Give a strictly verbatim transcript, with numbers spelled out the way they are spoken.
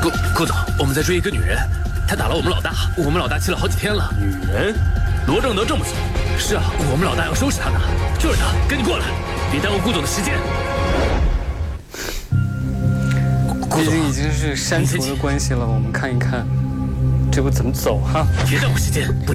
顾顾总，我们在追一个女人，她打了我们老大，我们老大气了好几天了。 女人？罗正德这么凶？ 是啊，我们老大要收拾她呢。就是她，赶紧过来，别耽误顾总的时间。 毕竟已经是删除的关系了，我们看一看这步怎么走哈。 别耽误时间，不。